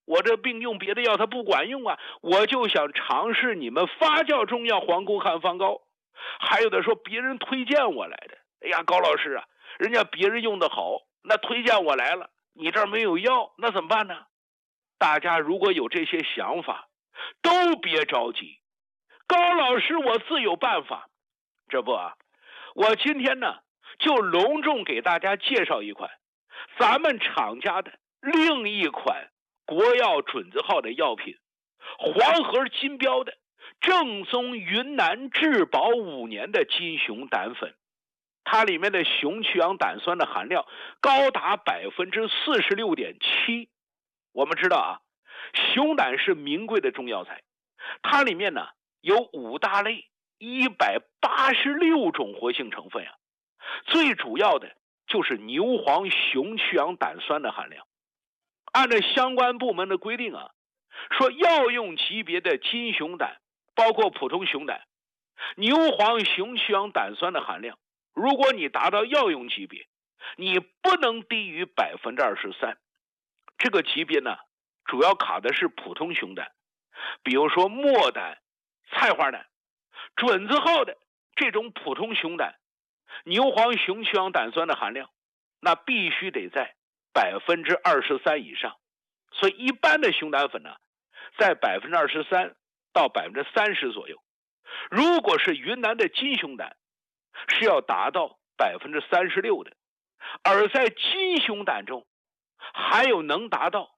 我这病用别的药它不管用啊，我就想尝试你们发酵中药黄宫汉方膏。还有的说别人推荐我来的，哎呀，高老师啊，人家别人用的好，那推荐我来了，你这儿没有药，那怎么办呢？大家如果有这些想法，都别着急，高老师我自有办法。这不啊，我今天呢就隆重给大家介绍一款咱们厂家的另一款国药准字号的药品，黄河金标的正宗云南质保5年的金熊胆粉。它里面的熊去氧胆酸的含量高达 46.7%。 我们知道啊，熊胆是名贵的中药材，它里面呢有5大类186种活性成分啊，最主要的就是牛黄熊去氧胆酸的含量。按照相关部门的规定啊，说药用级别的金熊胆，包括普通熊胆，牛黄熊去氧胆酸的含量，如果你达到药用级别，你不能低于 23%。 这个级别呢主要卡的是普通熊胆，比如说墨胆、菜花胆。准字号的这种普通熊胆，牛黄熊去氧胆酸的含量那必须得在 23% 以上。所以一般的熊胆粉呢在 23% 到 30% 左右。如果是云南的金熊胆是要达到 36% 的，而在金熊胆中还有能达到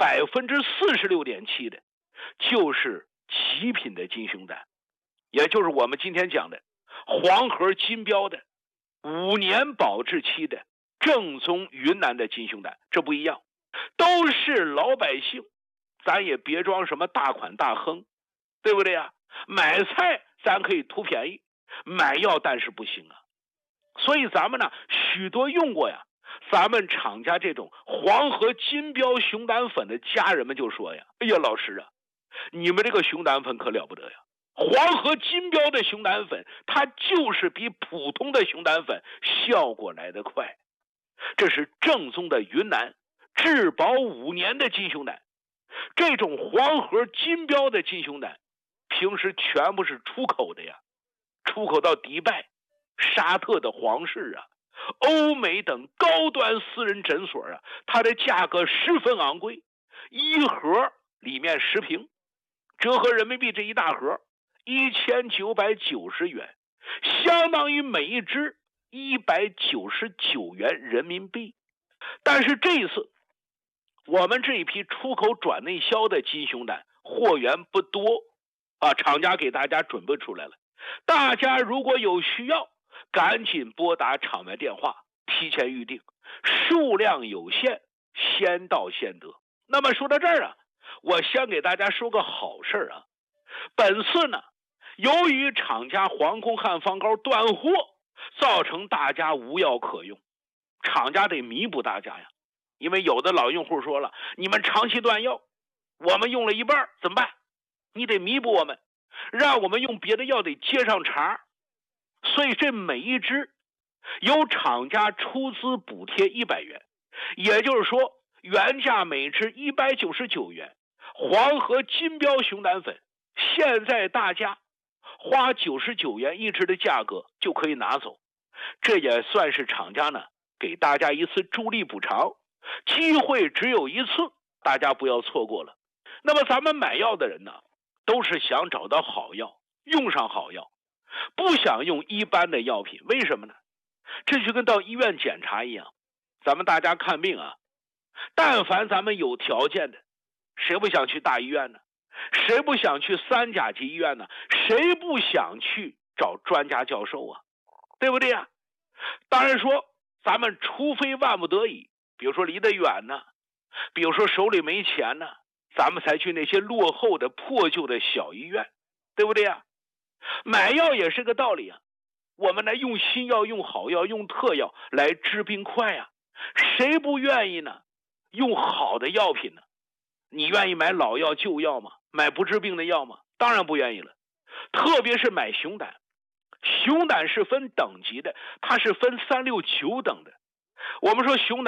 46.7% 的，就是极品的金熊胆，也就是我们今天讲的黄河金标的5年保质期的正宗云南的金熊胆。这不一样，都是老百姓，咱也别装什么大款大亨，对不对啊？买菜咱可以图便宜，买药但是不行啊。所以咱们呢许多用过呀咱们厂家这种黄河金标熊胆粉的家人们就说呀，哎呀，老师啊，你们这个熊胆粉可了不得呀，黄河金标的熊胆粉它就是比普通的熊胆粉效果来得快。这是正宗的云南质保5年的金熊胆。这种黄河金标的金熊胆平时全部是出口的呀，出口到迪拜、沙特的皇室啊、欧美等高端私人诊所啊，它的价格十分昂贵，一盒里面10瓶，折合人民币这一大盒1990元，相当于每一支199元人民币。但是这一次我们这一批出口转内销的金熊胆货源不多啊，厂家给大家准备出来了，大家如果有需要赶紧拨打厂外电话提前预定，数量有限，先到先得。那么说到这儿啊，我先给大家说个好事啊。本次呢，由于厂家黄宫汉方膏断货，造成大家无药可用，厂家得弥补大家呀。因为有的老用户说了，你们长期断药，我们用了一半怎么办？你得弥补我们，让我们用别的药得接上茬。所以这每一支由厂家出资补贴100元，也就是说原价每支199元，黄河金标熊胆粉现在大家花99元一支的价格就可以拿走。这也算是厂家呢给大家一次助力补偿，机会只有一次，大家不要错过了。那么咱们买药的人呢，都是想找到好药，用上好药，不想用一般的药品。为什么呢？这就跟到医院检查一样，咱们大家看病啊，但凡咱们有条件的，谁不想去大医院呢？谁不想去3甲级医院呢？谁不想去找专家教授啊？对不对啊？当然说咱们除非万不得已，比如说离得远呢，比如说手里没钱呢，咱们才去那些落后的破旧的小医院，对不对啊？买药也是个道理啊，我们来用新药、用好药、用特药来治病快啊，谁不愿意呢？用好的药品呢？你愿意买老药旧药吗？买不治病的药吗？当然不愿意了。特别是买熊胆，熊胆是分等级的，它是分3、6、9等的。我们说熊胆